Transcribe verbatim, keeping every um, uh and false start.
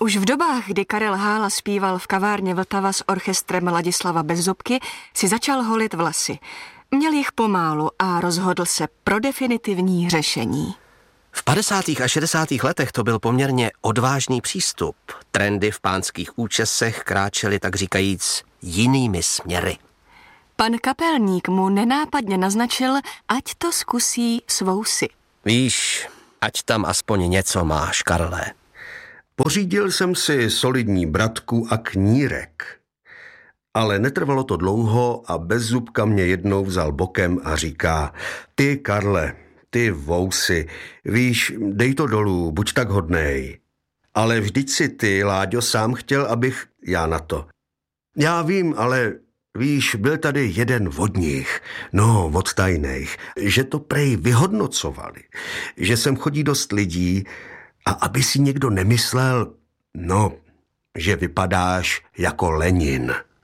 Už v dobách, kdy Karel Hála zpíval v kavárně Vltava s orchestrem Ladislava Bezzubky, si začal holit vlasy. Měl jich pomálu a rozhodl se pro definitivní řešení. V padesátých a šedesátých letech to byl poměrně odvážný přístup. Trendy v pánských účesech kráčely tak říkajíc jinými směry. Pan kapelník mu nenápadně naznačil, ať to zkusí svou si. Víš, ať tam aspoň něco máš, Karle. Pořídil jsem si solidní bratku a knírek. Ale netrvalo to dlouho a Bezzubka mě jednou vzal bokem a říká: Ty, Karle, ty vousy, víš, dej to dolů, buď tak hodnej. Ale vždyť si ty, Láďo, sám chtěl, abych já na to. Já vím, ale víš, byl tady jeden od nich, no, od tajných, že to prej vyhodnocovali, že sem chodí dost lidí a aby si někdo nemyslel, no, že vypadáš jako Lenin.